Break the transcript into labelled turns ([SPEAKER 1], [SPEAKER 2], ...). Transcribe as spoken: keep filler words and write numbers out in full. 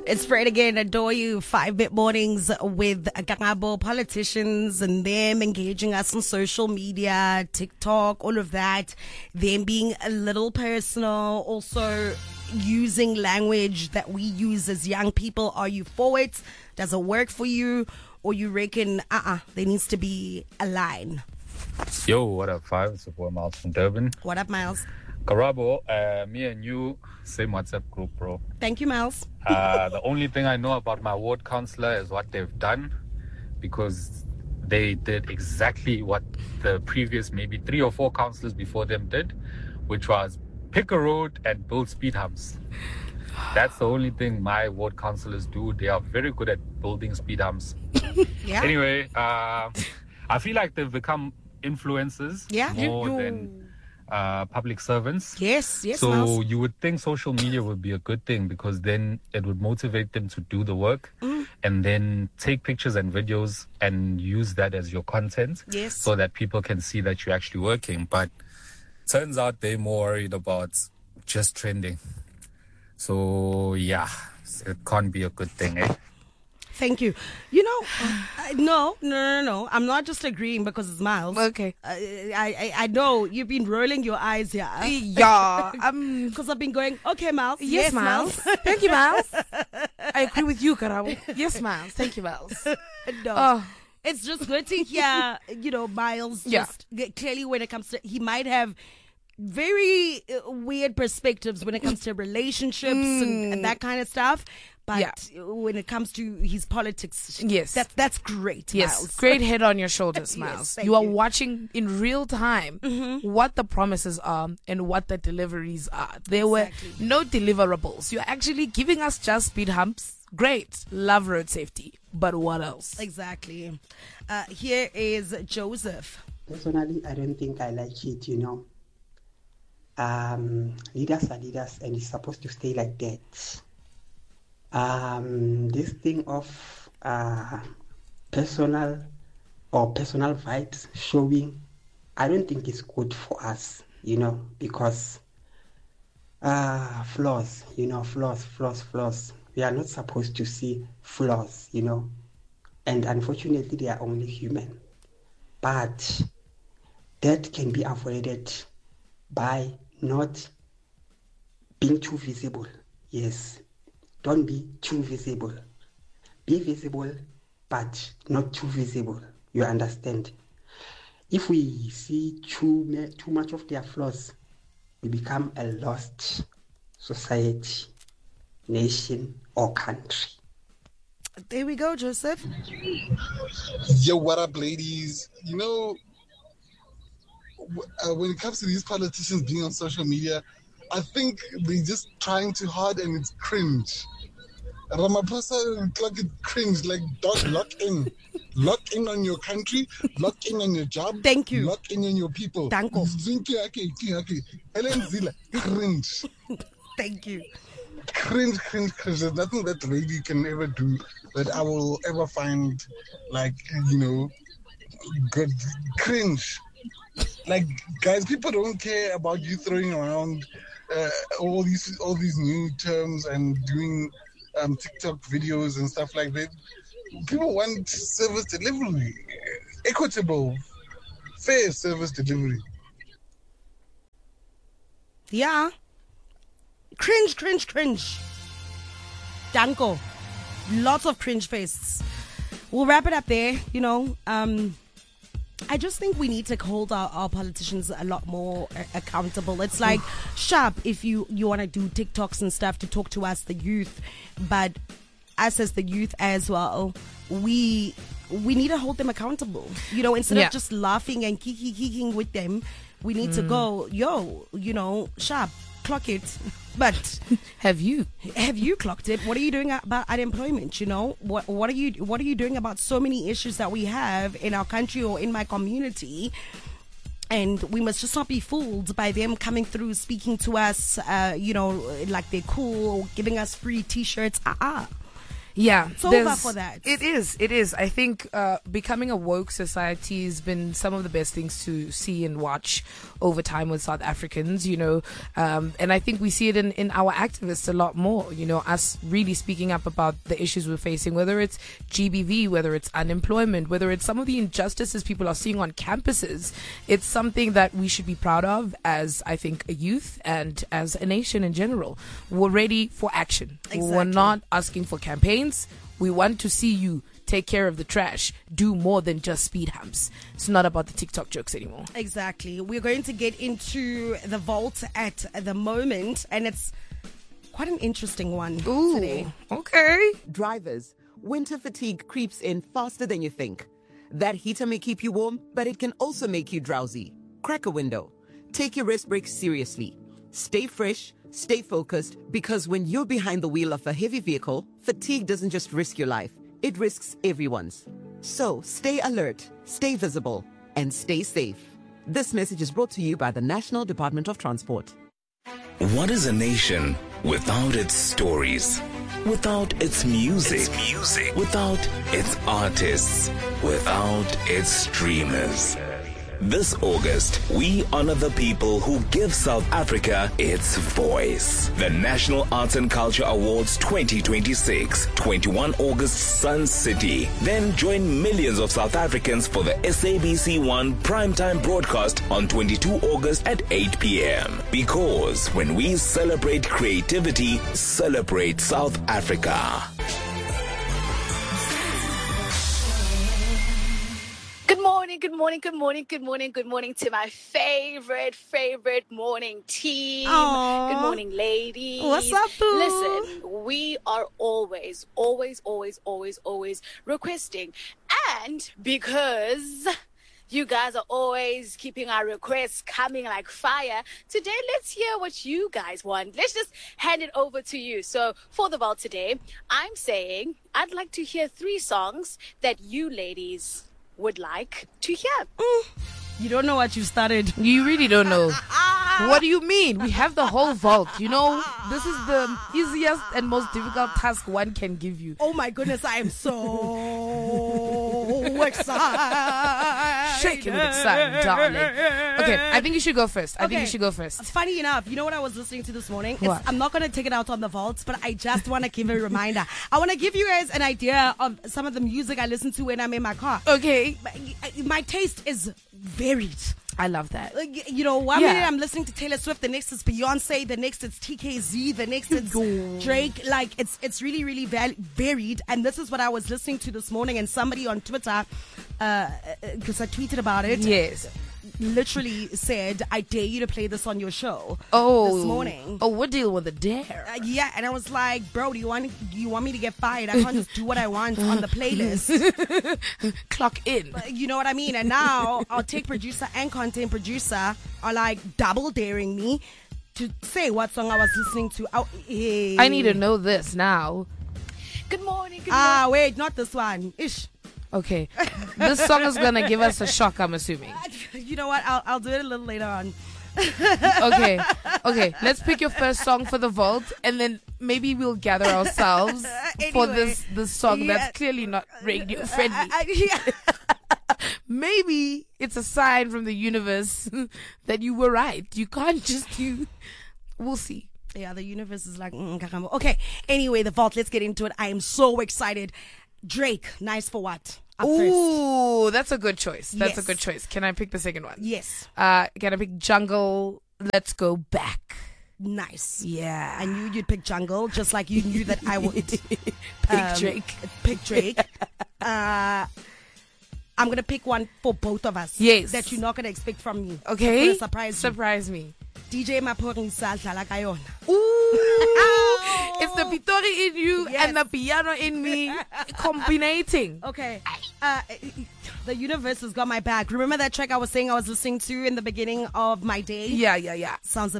[SPEAKER 1] It's Fred again. Adore you. Five Bit Mornings with Gangabo, politicians and them engaging us on social media, TikTok, all of that. Them being a little personal. Also using language that we use as young people. Are you for it? Does it work for you? Or you reckon, uh-uh, there needs to be a line?
[SPEAKER 2] Yo, what up, Five? It's your boy Miles from Durban.
[SPEAKER 1] What up, Miles?
[SPEAKER 2] Karabo, uh, me and you, same WhatsApp group, bro.
[SPEAKER 1] Thank you, Miles.
[SPEAKER 2] uh, the only thing I know about my ward councillor is what they've done, because they did exactly what the previous maybe three or four councillors before them did, which was pick a road and build speed humps. That's the only thing my ward councillors do. They are very good at building speed humps.
[SPEAKER 1] Yeah.
[SPEAKER 2] Anyway, uh, I feel like they've become influencers
[SPEAKER 1] yeah.
[SPEAKER 2] more
[SPEAKER 1] you, you...
[SPEAKER 2] than uh, public servants.
[SPEAKER 1] Yes, yes.
[SPEAKER 2] So
[SPEAKER 1] Miles.
[SPEAKER 2] you would think social media would be a good thing, because then it would motivate them to do the work
[SPEAKER 1] mm.
[SPEAKER 2] and then take pictures and videos and use that as your content.
[SPEAKER 1] Yes.
[SPEAKER 2] So that people can see that you're actually working. But turns out they're more worried about just trending. So yeah, it can't be a good thing, eh?
[SPEAKER 1] Thank you. You know, uh, no, no, no, no. I'm not just agreeing because it's Miles.
[SPEAKER 3] Okay.
[SPEAKER 1] Uh, I, I, I know you've been rolling your eyes here.
[SPEAKER 3] Yeah. Um.
[SPEAKER 1] Because I've been going, okay, Miles.
[SPEAKER 3] Yes,
[SPEAKER 1] Yes,
[SPEAKER 3] Miles. Thank you, Miles. I agree with you, Karabo. Yes, Miles. Thank you, Miles.
[SPEAKER 1] No.
[SPEAKER 3] Oh.
[SPEAKER 1] It's just good to hear, you know, Miles
[SPEAKER 3] Yeah.
[SPEAKER 1] just get clearly when it comes to, he might have very uh, weird perspectives when it comes to relationships
[SPEAKER 3] Mm.
[SPEAKER 1] and, and that kind of stuff. But
[SPEAKER 3] Yeah.
[SPEAKER 1] when it comes to his politics,
[SPEAKER 3] Yes.
[SPEAKER 1] that's that's great.
[SPEAKER 3] Yes,
[SPEAKER 1] Miles.
[SPEAKER 3] great head on your shoulders,
[SPEAKER 1] Yes,
[SPEAKER 3] Miles.
[SPEAKER 1] thank
[SPEAKER 3] you are
[SPEAKER 1] you.
[SPEAKER 3] watching in real time
[SPEAKER 1] Mm-hmm.
[SPEAKER 3] what the promises are and what the deliveries are. There were
[SPEAKER 1] Exactly.
[SPEAKER 3] no deliverables. You're actually giving us just speed humps. Great. Love road safety. But what else?
[SPEAKER 1] Exactly. Uh, here is Joseph.
[SPEAKER 4] Personally, I don't think I like it, you know. Um, leaders are leaders and it's supposed to stay like that. Um, this thing of uh, personal or personal vibes showing, I don't think it's good for us, you know, because uh, flaws, you know, flaws, flaws, flaws. We are not supposed to see flaws, you know, and unfortunately they are only human. But that can be avoided by not being too visible. Yes. Don't be too visible. Be visible, but not too visible. You understand? If we see too, too much of their flaws, we become a lost society, nation, or country.
[SPEAKER 1] There we go, Joseph.
[SPEAKER 5] Yo, what up, ladies? You know, w- uh, when it comes to these politicians being on social media, I think they're just trying too hard and it's cringe. Ramaphosa, clock it cringe, like dog, lock in. Lock in on your country, lock in on your job.
[SPEAKER 1] Thank you.
[SPEAKER 5] Lock in on your people.
[SPEAKER 1] Danko.
[SPEAKER 5] Helen Zille, cringe.
[SPEAKER 1] Thank you.
[SPEAKER 5] Cringe, cringe, cringe. There's nothing that lady can ever do that I will ever find, like, you know, good. Cringe. Like, guys, people don't care about you throwing around uh, all these all these new terms and doing um, TikTok videos and stuff like that. People want service delivery, equitable, fair service delivery.
[SPEAKER 1] Yeah. Cringe, cringe, cringe. Danko. Lots of cringe faces. We'll wrap it up there. You know, um, I just think we need to hold our, our politicians a lot more uh, accountable. It's like, sharp if you, you want to do TikToks and stuff to talk to us, the youth, but us as the youth as well, we we need to hold them accountable. You know, instead
[SPEAKER 3] Yeah.
[SPEAKER 1] of just laughing and kiki kicking with them, we need to go, yo, you know, sharp, clock it. But
[SPEAKER 3] Have you?
[SPEAKER 1] have you clocked it? What are you doing about unemployment? You know, what what are you what are you doing about so many issues that we have in our country or in my community? And we must just not be fooled by them coming through, speaking to us, uh, you know, like they're cool, or giving us free T-shirts. Ah, uh-uh.
[SPEAKER 3] Yeah,
[SPEAKER 1] It's over
[SPEAKER 3] there's-
[SPEAKER 1] for that.
[SPEAKER 3] It is. It is. I think uh, becoming a woke society has been some of the best things to see and watch over time with South Africans, you know. Um, and I think we see it in, in our activists a lot more, you know, us really speaking up about the issues we're facing, whether it's G B V, whether it's unemployment, whether it's some of the injustices people are seeing on campuses. It's something that we should be proud of as, I think, a youth and as a nation in general. We're ready for action. We're
[SPEAKER 1] Exactly.
[SPEAKER 3] not asking for campaigns. We want to see you take care of the trash, do more than just speed humps. It's not about the TikTok jokes anymore.
[SPEAKER 1] Exactly. We're going to get into the vault at the moment, and it's quite an interesting one today.
[SPEAKER 3] Okay.
[SPEAKER 6] Drivers, winter fatigue creeps in faster than you think. That heater may keep you warm, but it can also make you drowsy. Crack a window. Take your rest breaks seriously. Stay fresh, stay focused, because when you're behind the wheel of a heavy vehicle, fatigue doesn't just risk your life, it risks everyone's. So stay alert, stay visible, and stay safe. This message is brought to you by the National Department of Transport.
[SPEAKER 7] What is a nation without its stories? Without its music? Its music. Without its artists? Without its streamers? This August, we honor the people who give South Africa its voice. The National Arts and Culture Awards twenty twenty-six, twenty-first August, Sun City. Then join millions of South Africans for the S A B C one primetime broadcast on twenty-second August at eight p.m. Because when we celebrate creativity, celebrate South Africa.
[SPEAKER 8] Good morning, good morning, good morning, good morning, good morning to my favorite, favorite morning team.
[SPEAKER 1] Aww.
[SPEAKER 8] Good morning, ladies.
[SPEAKER 1] What's up, boo?
[SPEAKER 8] Listen, we are always, always, always, always, always requesting. And because you guys are always keeping our requests coming like fire, today let's hear what you guys want. Let's just hand it over to you. So for the vault today, I'm saying I'd like to hear three songs that you ladies would like to hear.
[SPEAKER 1] You don't know what you started.
[SPEAKER 3] You really don't know. What do you mean? We have the whole vault. You know, this is the easiest and most difficult task one can give you.
[SPEAKER 1] Oh my goodness, I am so excited.
[SPEAKER 3] Shaking with excitement, darling. Okay, I think you should go first. I think
[SPEAKER 1] Okay.
[SPEAKER 3] you should go first.
[SPEAKER 1] Funny enough, you know what I was listening to this morning? It's,
[SPEAKER 3] What?
[SPEAKER 1] I'm not going to take it out on the vaults, but I just want to give a reminder. I want to give you guys an idea of some of the music I listen to when I'm in my car.
[SPEAKER 3] Okay.
[SPEAKER 1] My taste is varied.
[SPEAKER 3] I love that.
[SPEAKER 1] Like, you know, one
[SPEAKER 3] Yeah.
[SPEAKER 1] minute I'm listening to Taylor Swift, the next is Beyonce, the next it's T K Z, the next it's
[SPEAKER 3] Yo.
[SPEAKER 1] Drake. Like, it's it's really, really val- varied. And this is what I was listening to this morning. And somebody on Twitter, because I tweeted about it,
[SPEAKER 3] Yes.
[SPEAKER 1] literally said, I dare you to play this on your show
[SPEAKER 3] Oh.
[SPEAKER 1] this morning.
[SPEAKER 3] Oh, we're dealing with a dare.
[SPEAKER 1] Uh, yeah, and I was like, bro, do you want do you want me to get fired? I can't just do what I want on the playlist.
[SPEAKER 3] Clock in.
[SPEAKER 1] Uh, You know what I mean? And now our tech producer and content producer are like double daring me to say what song I was listening to. Oh, eh.
[SPEAKER 3] I need to know this now.
[SPEAKER 8] Good morning, good
[SPEAKER 1] Ah, wait, not this one. Ish.
[SPEAKER 3] Okay. This song is going to give us a shock, I'm assuming.
[SPEAKER 1] You know what? I'll I'll do it a little later on.
[SPEAKER 3] Okay. Okay. Let's pick your first song for the vault, and then maybe we'll gather ourselves for
[SPEAKER 1] Anyway,
[SPEAKER 3] this this song
[SPEAKER 1] yeah.
[SPEAKER 3] that's clearly not radio friendly.
[SPEAKER 1] I- I- yeah.
[SPEAKER 3] Maybe it's a sign from the universe that you were right. You can't just you. We'll see.
[SPEAKER 1] Yeah, the universe is like, mm, caramba. Okay. Anyway, the vault. Let's get into it. I am so excited. Drake, Nice for What? Up first.
[SPEAKER 3] Ooh, that's a good choice. That's
[SPEAKER 1] Yes.
[SPEAKER 3] a good choice. Can I pick the second one?
[SPEAKER 1] Yes,
[SPEAKER 3] Uh, can I pick Jungle? Let's go back.
[SPEAKER 1] nice.
[SPEAKER 3] Yeah.
[SPEAKER 1] I knew you'd pick Jungle, just like you knew that I would
[SPEAKER 3] pick
[SPEAKER 1] um,
[SPEAKER 3] Drake.
[SPEAKER 1] Pick Drake. uh, I'm gonna pick one for both of us.
[SPEAKER 3] Yes.
[SPEAKER 1] that you're not gonna expect from me.
[SPEAKER 3] Okay.
[SPEAKER 1] I'm gonna surprise you.
[SPEAKER 3] Surprise me.
[SPEAKER 1] D J Maphorisa dlala ka yona.
[SPEAKER 3] Ooh, it's the Pitori in you
[SPEAKER 1] Yes.
[SPEAKER 3] and the piano in me combinating.
[SPEAKER 1] Okay. Uh, the universe has got my back. Remember that track I was saying I was listening to in the beginning of my day?
[SPEAKER 3] Yeah, yeah, yeah.
[SPEAKER 1] Sounds